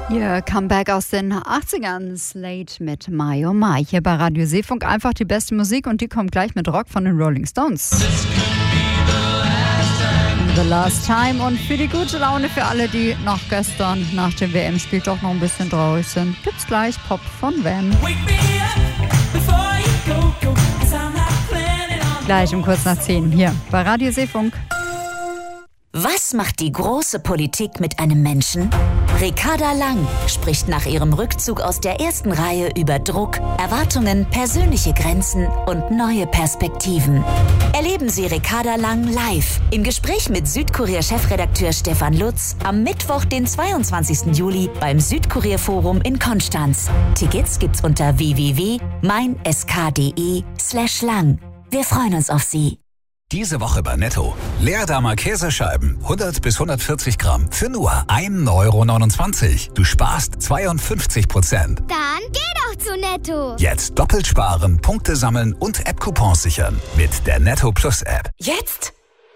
Ihr Comeback aus den 80ern, Slate mit My Oh My. Hier bei Radio Seefunk einfach die beste Musik und die kommt gleich mit Rock von den Rolling Stones. The Last Time und für die gute Laune für alle, die noch gestern nach dem WM-Spiel doch noch ein bisschen traurig sind, gibt's gleich Pop von Wham. Gleich um kurz nach 10 hier bei Radio Seefunk. Was macht die große Politik mit einem Menschen? Ricarda Lang spricht nach ihrem Rückzug aus der ersten Reihe über Druck, Erwartungen, persönliche Grenzen und neue Perspektiven. Erleben Sie Ricarda Lang live im Gespräch mit Südkurier-Chefredakteur Stefan Lutz am Mittwoch, den 22. Juli beim Südkurier-Forum in Konstanz. Tickets gibt's unter www.meinsk.de/lang. Wir freuen uns auf Sie. Diese Woche bei Netto. Leerdammer Käsescheiben, 100 bis 140 Gramm, für nur 1,29 €. Du sparst 52%. Dann geh doch zu Netto. Jetzt doppelt sparen, Punkte sammeln und App-Coupons sichern. Mit der Netto Plus App. Jetzt?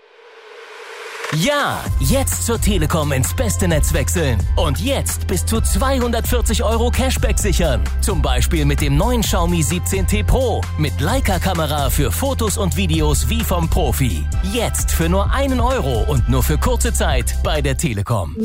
Ja, jetzt zur Telekom ins beste Netz wechseln. Und jetzt bis zu 240 € Cashback sichern. Zum Beispiel mit dem neuen Xiaomi 17T Pro. Mit Leica-Kamera für Fotos und Videos wie vom Profi. Jetzt für nur 1 € und nur für kurze Zeit bei der Telekom.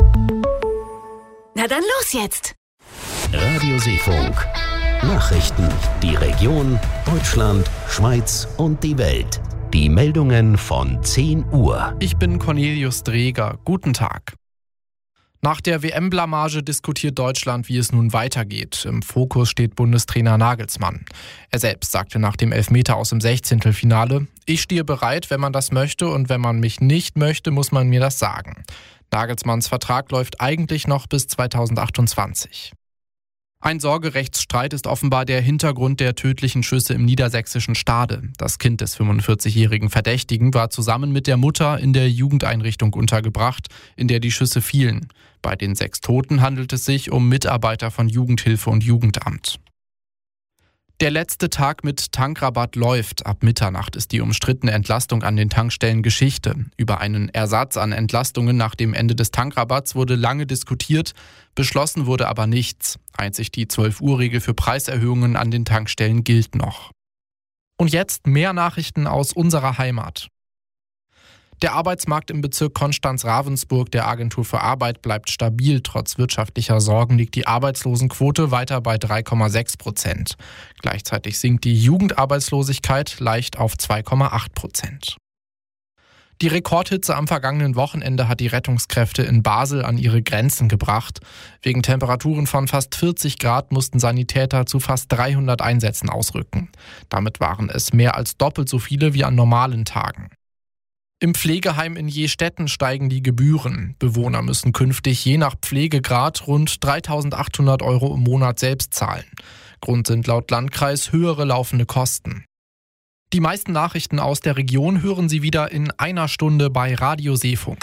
Na dann los jetzt. Radio Seefunk. Nachrichten. Die Region, Deutschland, Schweiz und die Welt. Die Meldungen von 10 Uhr. Ich bin Cornelius Dreger. Guten Tag. Nach der WM-Blamage diskutiert Deutschland, wie es nun weitergeht. Im Fokus steht Bundestrainer Nagelsmann. Er selbst sagte nach dem Elfmeter aus dem 16. Ich stehe bereit, wenn man das möchte, und wenn man mich nicht möchte, muss man mir das sagen. Nagelsmanns Vertrag läuft eigentlich noch bis 2028. Ein Sorgerechtsstreit ist offenbar der Hintergrund der tödlichen Schüsse im niedersächsischen Stade. Das Kind des 45-jährigen Verdächtigen war zusammen mit der Mutter in der Jugendeinrichtung untergebracht, in der die Schüsse fielen. Bei den 6 Toten handelt es sich um Mitarbeiter von Jugendhilfe und Jugendamt. Der letzte Tag mit Tankrabatt läuft. Ab Mitternacht ist die umstrittene Entlastung an den Tankstellen Geschichte. Über einen Ersatz an Entlastungen nach dem Ende des Tankrabatts wurde lange diskutiert. Beschlossen wurde aber nichts. Einzig die 12-Uhr-Regel für Preiserhöhungen an den Tankstellen gilt noch. Und jetzt mehr Nachrichten aus unserer Heimat. Der Arbeitsmarkt im Bezirk Konstanz-Ravensburg der Agentur für Arbeit bleibt stabil. Trotz wirtschaftlicher Sorgen liegt die Arbeitslosenquote weiter bei 3,6%. Gleichzeitig sinkt die Jugendarbeitslosigkeit leicht auf 2,8%. Die Rekordhitze am vergangenen Wochenende hat die Rettungskräfte in Basel an ihre Grenzen gebracht. Wegen Temperaturen von fast 40 Grad mussten Sanitäter zu fast 300 Einsätzen ausrücken. Damit waren es mehr als doppelt so viele wie an normalen Tagen. Im Pflegeheim in Jestetten steigen die Gebühren. Bewohner müssen künftig je nach Pflegegrad rund 3.800 € im Monat selbst zahlen. Grund sind laut Landkreis höhere laufende Kosten. Die meisten Nachrichten aus der Region hören Sie wieder in einer Stunde bei Radio Seefunk.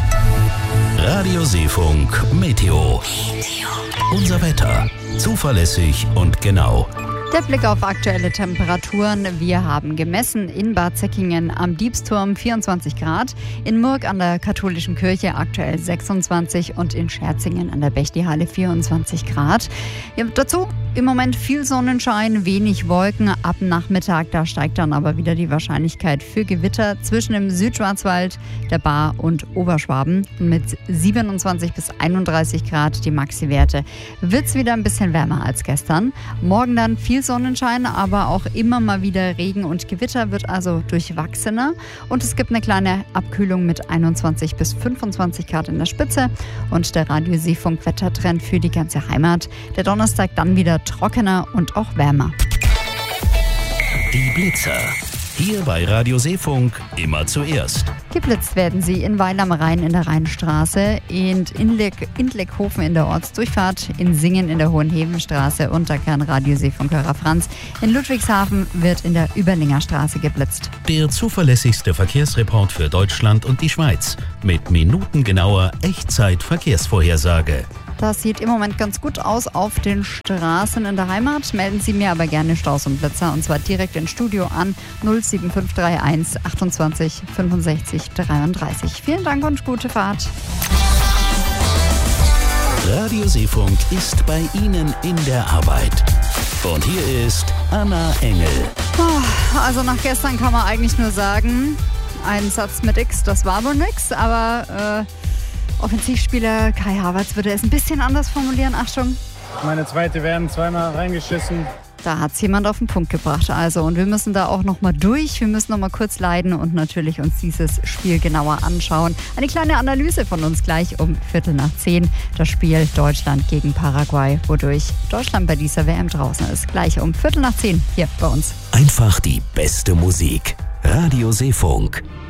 Radio Seefunk Meteo. Unser Wetter. Zuverlässig und genau. Der Blick auf aktuelle Temperaturen. Wir haben gemessen in Bad Säckingen am Diebsturm 24 Grad, in Murg an der Katholischen Kirche aktuell 26 und in Scherzingen an der Bechtihalle 24 Grad. Ja, dazu im Moment viel Sonnenschein, wenig Wolken. Ab Nachmittag, da steigt dann aber wieder die Wahrscheinlichkeit für Gewitter zwischen dem Südschwarzwald, der Baar und Oberschwaben. Und mit 27 bis 31 Grad die Maxi-Werte wird es wieder ein bisschen wärmer als gestern. Morgen dann viel Sonnenschein, aber auch immer mal wieder Regen und Gewitter, wird also durchwachsener. Und es gibt eine kleine Abkühlung mit 21 bis 25 Grad in der Spitze. Und der Radio Seefunk Wettertrend für die ganze Heimat. Der Donnerstag dann wieder trockener und auch wärmer. Die Blitzer. Hier bei Radio Seefunk immer zuerst. Geblitzt werden sie in Weil am Rhein in der Rheinstraße, in Indleckhofen in der Ortsdurchfahrt, in Singen in der Hohenhevenstraße und da kann Radio Seefunkhörer Franz. In Ludwigshafen wird in der Überlinger Straße geblitzt. Der zuverlässigste Verkehrsreport für Deutschland und die Schweiz. Mit minutengenauer Echtzeit-Verkehrsvorhersage. Das sieht im Moment ganz gut aus auf den Straßen in der Heimat. Melden Sie mir aber gerne Staus und Blitzer und zwar direkt ins Studio an 07531 28 65 33. Vielen Dank und gute Fahrt. Radio Seefunk ist bei Ihnen in der Arbeit. Und hier ist Anna Engel. Also nach gestern kann man eigentlich nur sagen, ein Satz mit X, das war wohl nix, aber Offensivspieler Kai Havertz würde es ein bisschen anders formulieren. Achtung. Meine zweite werden zweimal reingeschissen. Da hat es jemand auf den Punkt gebracht. Also, und wir müssen da auch nochmal durch. Wir müssen nochmal kurz leiden und natürlich uns dieses Spiel genauer anschauen. Eine kleine Analyse von uns gleich um 9:15. Das Spiel Deutschland gegen Paraguay, wodurch Deutschland bei dieser WM draußen ist. Gleich um 9:15 hier bei uns. Einfach die beste Musik. Radio Seefunk.